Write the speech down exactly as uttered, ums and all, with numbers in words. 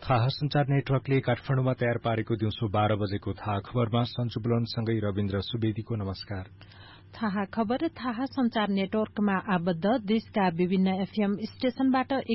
थाहा संचार नेटवर्कले काठमाडौँमा तयार पारेको दिउँसो बाह्र बजेको थाहा खबरमा सन्चु बुलनसँगै रविन्द्र सुवेदीको नमस्कार। थाहा खबर थाहा संचार नेटवर्कमा आबद्ध देशका विभिन्न एफएम स्टेशनबाट